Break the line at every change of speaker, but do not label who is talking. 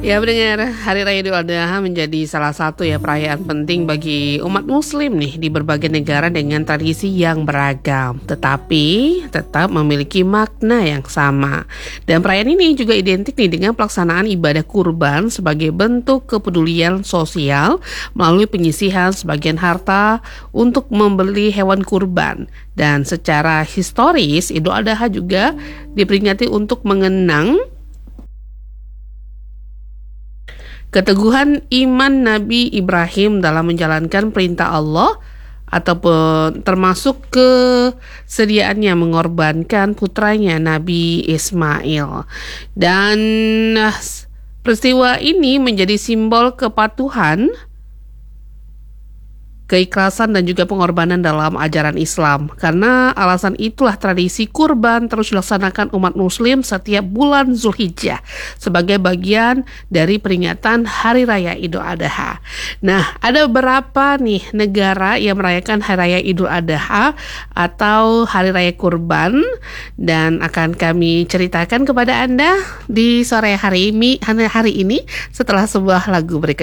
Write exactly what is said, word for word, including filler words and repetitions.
Ya mendengar Hari Raya Idul Adha menjadi salah satu ya perayaan penting bagi umat muslim nih di berbagai negara dengan tradisi yang beragam, tetapi tetap memiliki makna yang sama. Dan perayaan ini juga identik nih dengan pelaksanaan ibadah kurban sebagai bentuk kepedulian sosial melalui penyisihan sebagian harta untuk membeli hewan kurban. Dan secara historis Idul Adha juga diperingati untuk mengenang keteguhan iman Nabi Ibrahim dalam menjalankan perintah Allah ataupun termasuk kesediaannya mengorbankan putranya Nabi Ismail. Dan peristiwa ini menjadi simbol kepatuhan, keikhlasan dan juga pengorbanan dalam ajaran Islam. Karena alasan itulah tradisi kurban terus dilaksanakan umat muslim setiap bulan Zulhijjah sebagai bagian dari peringatan Hari Raya Idul Adha. Nah, ada beberapa nih negara yang merayakan Hari Raya Idul Adha atau Hari Raya Kurban, dan akan kami ceritakan kepada Anda di sore hari ini, hari ini setelah sebuah lagu berikut